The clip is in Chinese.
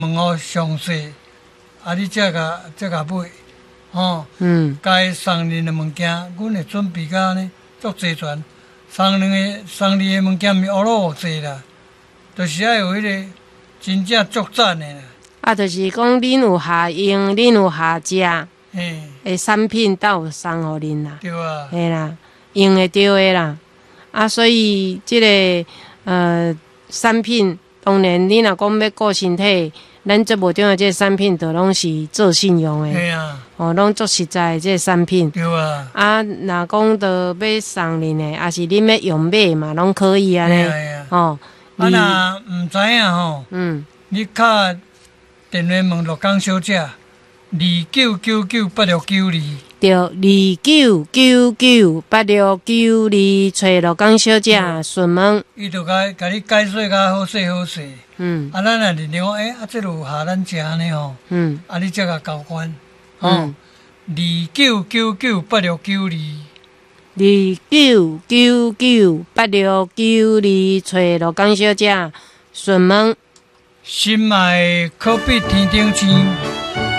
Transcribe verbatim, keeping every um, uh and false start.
问候详细，啊，你才甲才甲买，吼， 嗯， 该送恁的物件，阮会准备甲呢足齐全。送恁个送你的物件毋是乌落乌济啦，就是爱有迄个真正足赞的啦。 啊，就是讲恁有下用，恁有下食嘿， 的产品，才有送互恁啦。 对啊， 嘿啦，用会着的啦。啊，所以即、这个呃产品，当然你若讲要顾身体，咱节目中的即个产品，就拢是做信用的。 嘿啊， 哦，拢足实在的即个产品。 对啊。 啊，若讲着要送恁的，也是恁要用买嘛，拢可以安尼。 嘿啊嘿啊哦， 啊，若毋知影吼， 嗯， 你敲电话问陆江小姐，二九九九八六九二。 对，二九九九八六九二，找陆江小姐询问。 伊就甲甲你解说甲好势好势。 嗯啊，咱若认定讲，诶、啊，这有下咱食安尼吼， 嗯啊，你才甲交关，吼、 嗯， 二九九九八六九二。 二九九九八六九二，找陆江小姐询问。 心爱可比天顶星。